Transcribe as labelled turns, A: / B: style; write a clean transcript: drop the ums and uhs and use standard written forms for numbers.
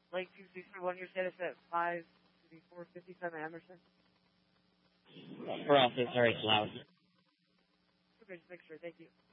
A: Lake 261, your status at 55457 Emerson.
B: Process, sorry, it's loud.
A: Okay, just make sure. Thank you.